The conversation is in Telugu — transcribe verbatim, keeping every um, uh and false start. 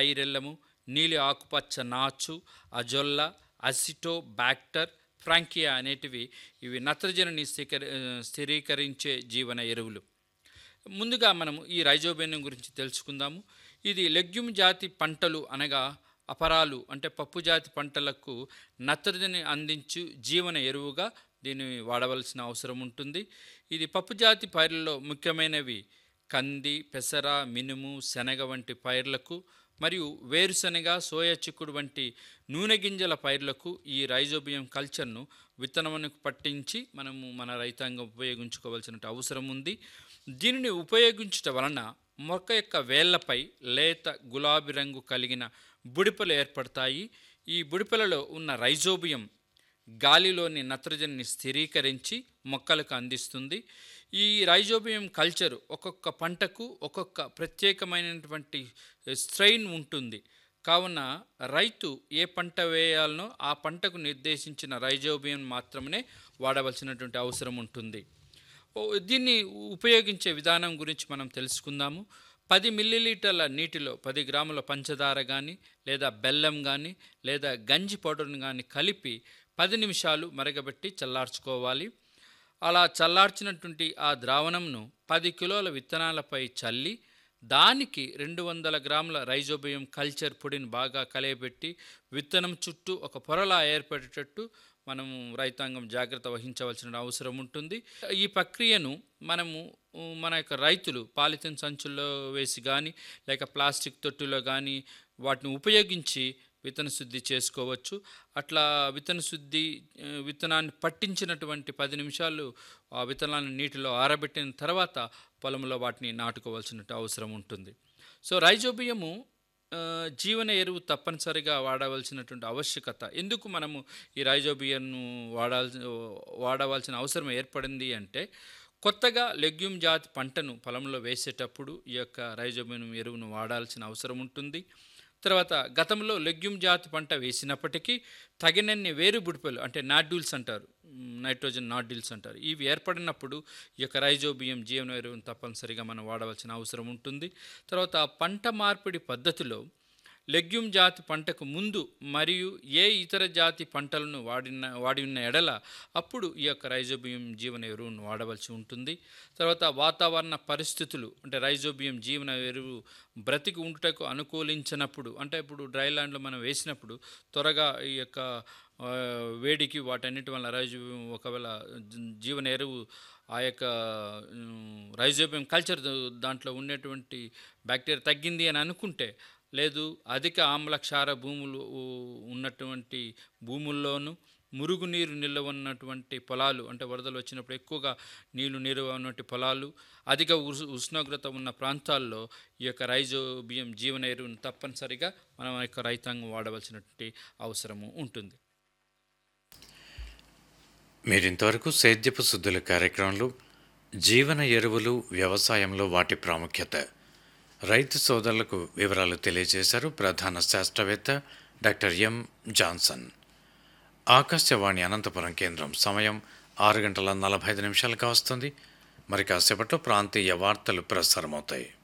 పైరెల్లము, నీలి ఆకుపచ్చ నాచు, అజొల్ల, అసిటో బ్యాక్టర్, ఫ్రాంకియా అనేటివి ఇవి నత్రజనిని స్థికరి స్థిరీకరించే జీవన ఎరువులు. ముందుగా మనము ఈ రైజోబియం గురించి తెలుసుకుందాము. ఇది లెగ్యూమ్ జాతి పంటలు అనగా అపరాలు అంటే పప్పు జాతి పంటలకు నత్రజని అందించు జీవన ఎరువుగా దీన్ని వాడవలసిన అవసరం ఉంటుంది. ఇది పప్పు జాతి పైర్లలో ముఖ్యమైనవి కంది, పెసర, మినుము, శనగ వంటి పైర్లకు మరియు వేరుశనగ, సోయా చిక్కుడు వంటి నూనె గింజల పైర్లకు ఈ రైజోబియం కల్చర్ను విత్తనమునకు పట్టించి మనము మన రైతాంగం ఉపయోగించుకోవాల్సిన అవసరం ఉంది. దీనిని ఉపయోగించటం వలన మొక్క యొక్క వేళ్లపై లేత గులాబీ రంగు కలిగిన బుడిపలు ఏర్పడతాయి. ఈ బుడిపలలో ఉన్న రైజోబియం గాలిలోని నత్రజనిని స్థిరీకరించి మొక్కలకు అందిస్తుంది. ఈ రైజోబియం కల్చర్ ఒక్కొక్క పంటకు ఒక్కొక్క ప్రత్యేకమైనటువంటి స్ట్రెయిన్ ఉంటుంది. కావున రైతు ఏ పంట వేయాలనో ఆ పంటకు నిర్దేశించిన రైజోబియం మాత్రమే వాడవలసినటువంటి అవసరం ఉంటుంది. దీన్ని ఉపయోగించే విధానం గురించి మనం తెలుసుకుందాము. పది మిల్లీలీటర్ల నీటిలో పది గ్రాముల పంచదార కానీ లేదా బెల్లం కానీ లేదా గంజి పౌడర్ను కానీ కలిపి పది నిమిషాలు మరగబెట్టి చల్లార్చుకోవాలి. అలా చల్లార్చినటువంటి ఆ ద్రావణంను పది కిలోల విత్తనాలపై చల్లి దానికి రెండు వందల గ్రాముల రైజోబియం కల్చర్ పొడిని బాగా కలయబెట్టి విత్తనం చుట్టూ ఒక పొరలా ఏర్పడేటట్టు మనము రైతాంగం జాగ్రత్త వహించవలసిన అవసరం ఉంటుంది. ఈ ప్రక్రియను మనము మన యొక్క రైతులు పాలిథిన్ సంచుల్లో వేసి కానీ లేక ప్లాస్టిక్ తొట్టిలో కానీ వాటిని ఉపయోగించి విత్తన శుద్ధి చేసుకోవచ్చు. అట్లా విత్తన శుద్ధి విత్తనాన్ని పట్టించినటువంటి పది నిమిషాలు ఆ విత్తనాన్ని నీటిలో ఆరబెట్టిన తర్వాత పొలంలో వాటిని నాటుకోవాల్సిన అవసరం ఉంటుంది. సో రైజోబియము జీవన ఎరువు తప్పనిసరిగా వాడవలసినటువంటి ఆవశ్యకత. ఎందుకు మనము ఈ రైజోబియంను వాడాల్సి వాడవలసిన అవసరం ఏర్పడింది అంటే, కొత్తగా లెగ్యూమ్ జాతి పంటను పొలంలో వేసేటప్పుడు ఈ యొక్క రైజోబియం ఎరువును వాడాల్సిన అవసరం ఉంటుంది. తర్వాత గతంలో లెగ్యూమ్ జాతి పంట వేసినప్పటికీ తగినన్ని వేరు బుడిపలు అంటే నాడ్యూల్స్ అంటారు, నైట్రోజన్ నాడ్యూల్స్ అంటారు, ఇవి ఏర్పడినప్పుడు ఈ యొక్క రైజోబియం జీవన ఎరువును తప్పనిసరిగా మనం వాడవలసిన అవసరం ఉంటుంది. తర్వాత పంట మార్పిడి పద్ధతిలో లెగ్యూమ్ జాతి పంటకు ముందు మరియు ఏ ఇతర జాతి పంటలను వాడిన వాడి ఉన్న ఎడల అప్పుడు ఈ యొక్క రైజోబియం జీవన ఎరువును వాడవలసి ఉంటుంది. తర్వాత వాతావరణ పరిస్థితులు అంటే రైజోబియం జీవన ఎరువు బ్రతికి ఉండుటకు అనుకూలించినప్పుడు అంటే ఇప్పుడు డ్రై ల్యాండ్లో మనం వేసినప్పుడు త్వరగా ఈ యొక్క వేడికి వాటన్నిటి వల్ల రైజోబియం ఒకవేళ జీవన ఎరువు ఆ యొక్క రైజోబియం కల్చర్ దాంట్లో ఉండేటువంటి బ్యాక్టీరియా తగ్గింది అని అనుకుంటే, లేదు అధిక ఆమ్లక్షార భూములు ఉన్నటువంటి భూముల్లోనూ మురుగునీరు నిల్వ ఉన్నటువంటి పొలాలు అంటే వరదలు వచ్చినప్పుడు ఎక్కువగా నీళ్లు నిల్వ ఉన్నటువంటి పొలాలు, అధిక ఉష్ణోగ్రత ఉన్న ప్రాంతాల్లో ఈ యొక్క రైజోబియం జీవన ఎరువును తప్పనిసరిగా మనం యొక్క రైతాంగం వాడవలసినటువంటి అవసరము ఉంటుంది. మీరింతవరకు సేద్యపు శుద్ధుల కార్యక్రమంలో జీవన ఎరువులు వ్యవసాయంలో వాటి ప్రాముఖ్యత రైతు సోదరులకు వివరాలు తెలియజేశారు ప్రధాన శాస్త్రవేత్త doctor M Johnson. Akashvani Anantapuram కేంద్రం సమయం ఆరు గంటల నలభై ఐదు నిమిషాలుగా వస్తుంది. మరి కాసేపట్లో ప్రాంతీయ వార్తలు ప్రసారమవుతాయి.